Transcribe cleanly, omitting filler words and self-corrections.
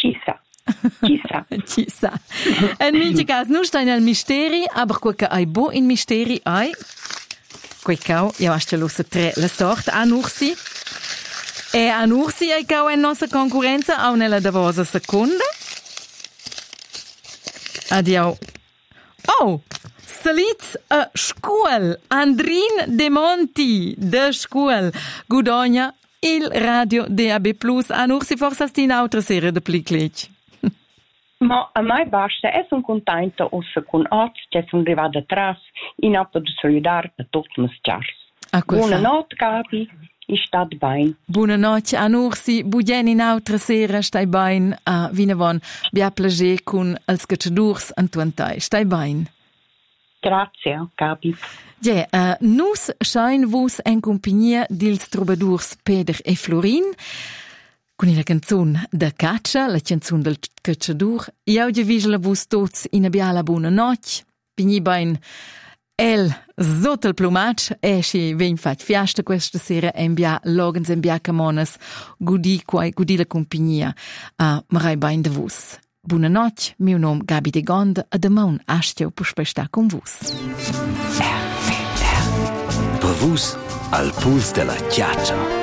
Chissà. Chissà. In mio caso, non sta nel misteri, aber quel che hai bo in misteri hai. Quel cau, io acho lo se tre la sorte a Nursi. E a Nursi hai cau in nostra concorrenza au nella davosa seconda. Adiau. Oh! Salits a scuol, Andrin De Monti, de scuol. Gudogna, il radio DAB+, a Nursi forse sti in altra serie de pliclec. Ma a me basta, e sono contenta ossa con Oz, che sono arrivata atrás, in atto di solidar a tutti i chars. Buonanotte, Gabi, e state bene. Buonanotte a Nursi, budien in altra sera, stai bene, a Vinavon, bia plager con els cacciadurs antuantai, stai bene. Grazie, Gabi. Ja, nus schein vus en compagnia dils trobadurs Peter e Florin, con una canzone da caccia, la canzone del cacciadur. Io già visla vus tots in abbiala buona notte, pigni bain el sotto il plumaccio, e si ven fat fiasta questa sera en bia logens en bia camonas, gudi la compagnia, marai bain de vus. Buona notte, mio nome Gabi de Gonda, a demon astio per spesta con vus. Per vus, al puls della chiaccia.